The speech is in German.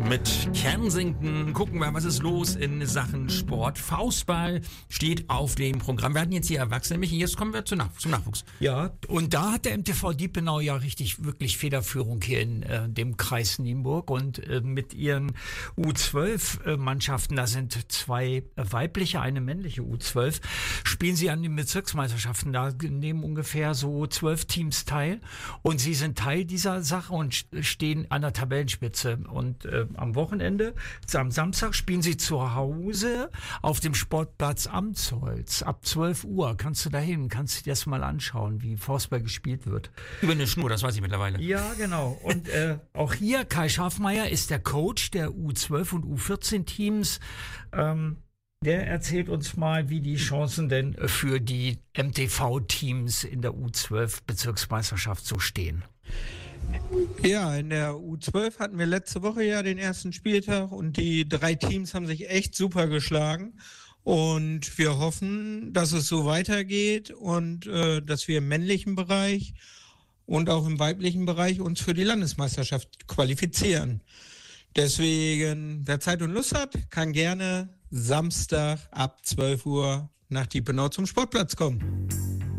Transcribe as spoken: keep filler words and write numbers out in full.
Mit Kensington gucken wir, was ist los in Sachen Sport. Faustball steht auf dem Programm. Wir hatten jetzt hier Erwachsene, Michi, jetzt kommen wir zum, Nach- zum Nachwuchs. Ja, und da hat der M T V Diepenau ja richtig, wirklich Federführung hier in äh, dem Kreis Nienburg und äh, mit ihren U zwölf Mannschaften, da sind zwei weibliche, eine männliche U zwölf, spielen sie an den Bezirksmeisterschaften. Da nehmen ungefähr so zwölf Teams teil und sie sind Teil dieser Sache und stehen an der Tabellenspitze. Und äh, am Wochenende, am Samstag, spielen sie zu Hause auf dem Sportplatz Amtsholz. Ab zwölf Uhr kannst du da hin, kannst du dir das mal anschauen, wie Faustball gespielt wird. Über eine Schnur, das weiß ich mittlerweile. Ja, genau. Und äh, auch hier, Kai Schafmeier ist der Coach der U zwölf und U vierzehn Teams. Ähm, der erzählt uns mal, wie die Chancen denn für die M T V-Teams in der U zwölf Bezirksmeisterschaft so stehen. Ja, in der U zwölf hatten wir letzte Woche ja den ersten Spieltag und die drei Teams haben sich echt super geschlagen. Und wir hoffen, dass es so weitergeht und äh, dass wir im männlichen Bereich und auch im weiblichen Bereich uns für die Landesmeisterschaft qualifizieren. Deswegen, wer Zeit und Lust hat, kann gerne Samstag ab zwölf Uhr nach Diepenau zum Sportplatz kommen.